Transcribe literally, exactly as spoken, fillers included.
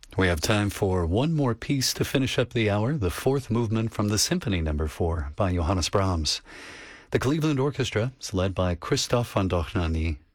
We have time for one more piece to finish up the hour, the fourth movement from the Symphony Number Four by Johannes Brahms. The Cleveland Orchestra is led by Christoph von Dohnanyi